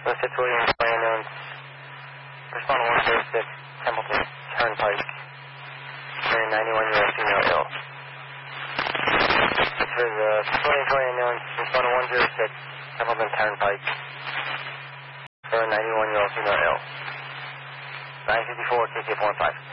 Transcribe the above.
William unknown. Respond to 106, Templeton Turnpike. Carrying 91-year-old female ill. This is William unknown. Respond to 106, Templeton Turnpike. For a 91-year-old female ill. 954, KK 45.